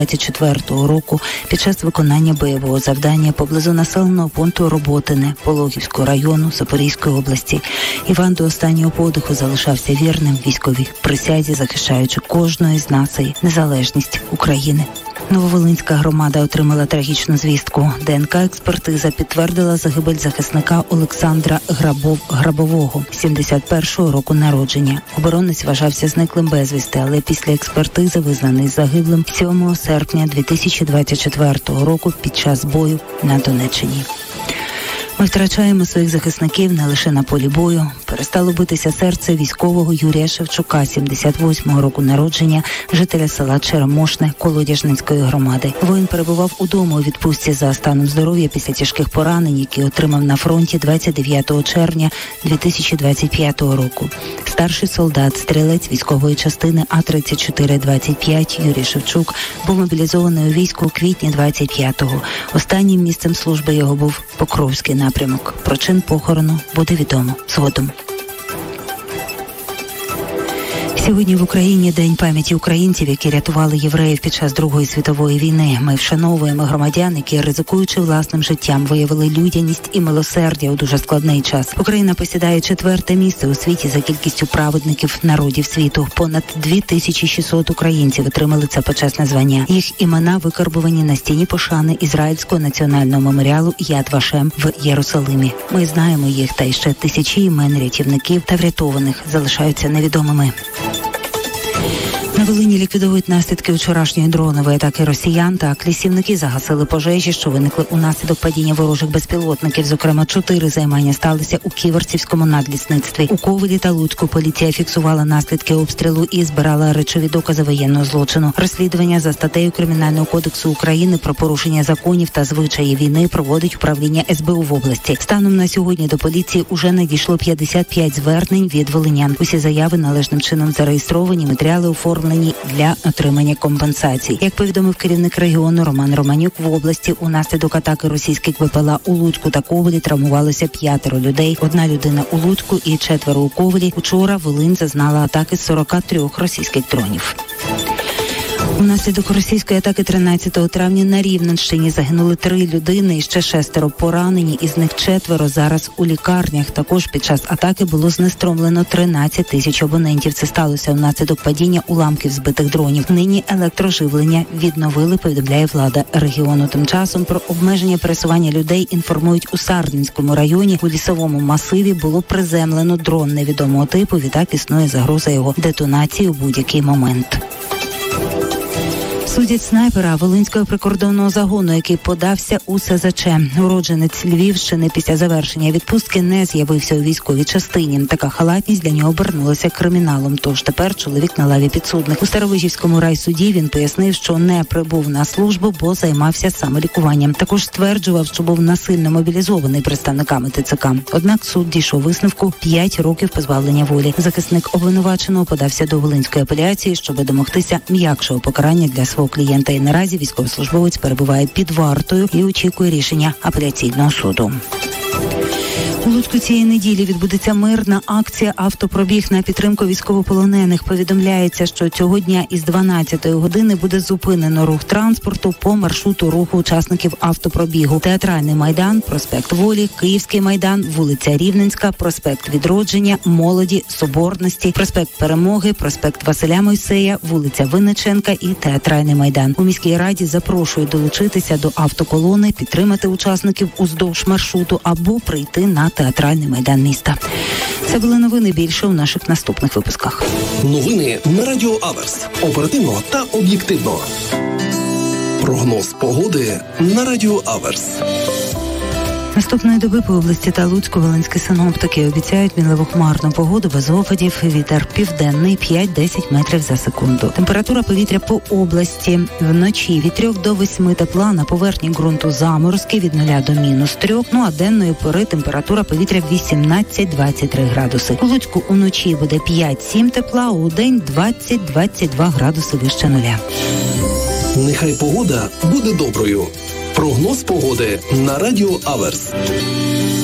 2024 року під час виконання бойового завдання поблизу населеного пункту Роботине Пологівського району Запорізької області. Іван до останнього подиху залишався вірним військовій присязі, захищаючи кожної з націй незалежність України. Нововолинська громада отримала трагічну звістку. ДНК-експертиза підтвердила загибель захисника Олександра Грабового, 71-го року народження. Оборонець вважався зниклим безвісти, але після експертизи визнаний загиблим 7 серпня 2024 року під час бою на Донеччині. Ми втрачаємо своїх захисників не лише на полі бою. Перестало битися серце військового Юрія Шевчука, 78-го року народження, жителя села Черемошне Колодяжницької громади. Воїн перебував удома у відпустці за станом здоров'я після тяжких поранень, які отримав на фронті 29 червня 2025 року. Старший солдат, стрілець військової частини А-34-25 Юрій Шевчук був мобілізований у військо у квітні 25-го. Останнім місцем служби його був Покровський напрямок. Про чин похорону буде відомо згодом. Сьогодні в Україні День пам'яті українців, які рятували євреїв під час Другої світової війни. Ми вшановуємо громадян, які, ризикуючи власним життям, виявили людяність і милосердя у дуже складний час. Україна посідає 4-те місце у світі за кількістю праведників народів світу. Понад 2600 українців отримали це почесне звання. Їх імена викарбувані на стіні пошани Ізраїльського національного меморіалу Яд Вашем в Єрусалимі. Ми знаємо їх, та ще тисячі імен рятівників та врятованих залишаються невідомими. На Волині ліквідують наслідки вчорашньої дронової атаки росіян. Так, лісівники загасили пожежі, що виникли унаслідок падіння ворожих безпілотників. Зокрема, 4 займання сталися у Ківерцівському надлісництві. У Ковелі та Луцьку поліція фіксувала наслідки обстрілу і збирала речові докази воєнного злочину. Розслідування за статтею Кримінального кодексу України про порушення законів та звичаїв війни проводить управління СБУ в області. Станом на сьогодні до поліції уже надійшло 55 звернень від волинян. Усі заяви належним чином зареєстровані, матеріали оформлені для отримання компенсацій. Як повідомив керівник регіону Роман Романюк, в області унаслідок атаки російських БПЛА у Луцьку та Ковелі травмувалося 5 людей. 1 людина у Луцьку і 4 у Ковелі. Учора Волинь зазнала атаки з 43 російських дронів. Унаслідок російської атаки 13 травня на Рівненщині загинули 3 людини і ще 6 поранені, із них 4 зараз у лікарнях. Також під час атаки було знеструмлено 13 тисяч абонентів. Це сталося внаслідок падіння уламків збитих дронів. Нині електроживлення відновили, повідомляє влада регіону. Тим часом про обмеження пересування людей інформують у Сарненському районі. У лісовому масиві було приземлено дрон невідомого типу. Відтак існує загроза його детонації у будь-який момент. Судять снайпера Волинського прикордонного загону, який подався у СЗЧ. Уродженець Львівщини після завершення відпустки не з'явився у військовій частині. Така халатність для нього обернулася криміналом. Тож тепер чоловік на лаві підсудних. У Старовижівському райсуді він пояснив, що не прибув на службу, бо займався самолікуванням. Також стверджував, що був насильно мобілізований представниками ТЦК. Однак суд дійшов висновку 5 років позбавлення волі. Захисник обвинуваченого подався до Волинської апеляції, щоб домогтися м'якшого покарання для свого клієнта. І наразі військовослужбовець перебуває під вартою і очікує рішення апеляційного суду. У Луцьку цієї неділі відбудеться мирна акція «Автопробіг» на підтримку військовополонених. Повідомляється, що цього дня із 12-ї години буде зупинено рух транспорту по маршруту руху учасників автопробігу. Театральний майдан, проспект Волі, Київський майдан, вулиця Рівненська, проспект Відродження, Молоді, Соборності, проспект Перемоги, проспект Василя Мойсея, вулиця Винниченка і Театральний майдан. У міській раді запрошують долучитися до автоколони, підтримати учасників уздовж маршруту або прийти на Театральний майдан міста. Це були новини, більше у наших наступних випусках. Новини на Радіо Аверс. Оперативно та об'єктивно. Прогноз погоди на Радіо Аверс. Наступної доби по області та Луцьку волинські синоптики обіцяють мінливу хмарну погоду без опадів. Вітер південний 5-10 метрів за секунду. Температура повітря по області вночі від 3 до 8 тепла, на поверхні ґрунту заморозки від 0 до -3, а денної пори температура повітря 18-23 градуси. У Луцьку уночі буде 5-7 тепла, у день 20-22 градуси вище нуля. Нехай погода буде доброю. Прогноз погоди на Радіо Аверс.